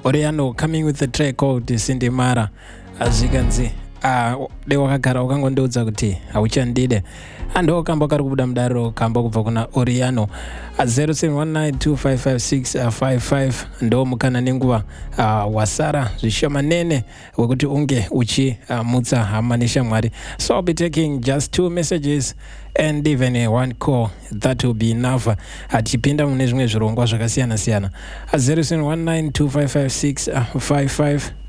Oriano coming with the track called Sindimara. Azvikanzi dai wakagara ukangondiudza kuti hauchandide andiwo kamba kari kubuda mudariro kamba kubva kuna Oriano 0719255655 ndo mukana nenguva wasara zvishomanene wekuti unge uchimutsa hama neshamwari. So I'll be taking just 2 messages and even one call. That will be enough. Achipinda mune zvimwe zvirongwa zvakasiyana siyana 0719255655